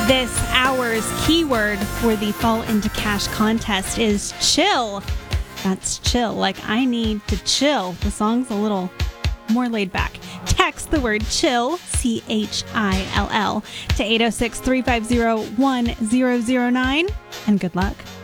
This hour's keyword for the Fall into Cash contest is chill. That's chill, like I need to chill. The song's a little more laid back. Text the word chill, CHILL, to 806-350-1009, and good luck.